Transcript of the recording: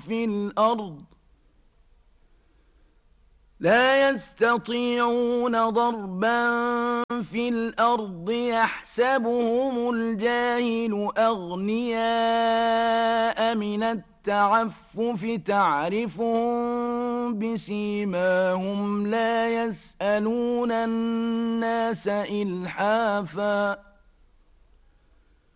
في الأرض لا يستطيعون ضربا في الأرض يحسبهم الجاهل أغنياء من التعفف تعرفهم بسيماهم لا يسألون الناس إلحافا